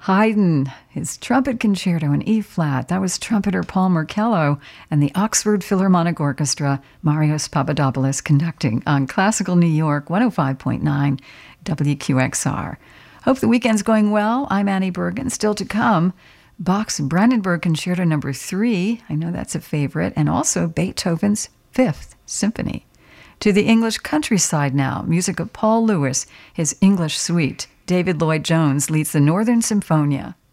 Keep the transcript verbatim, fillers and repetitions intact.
Haydn, his trumpet concerto in E flat. That was trumpeter Paul Merkello and the Oxford Philharmonic Orchestra, Marios Papadopoulos conducting on Classical New York one oh five point nine W Q X R. Hope the weekend's going well. I'm Annie Bergen. Still to come, Bach's Brandenburg Concerto Number three. I know that's a favorite. And also Beethoven's Fifth Symphony. To the English countryside now, music of Paul Lewis, his English Suite. David Lloyd Jones leads the Northern Symphonia.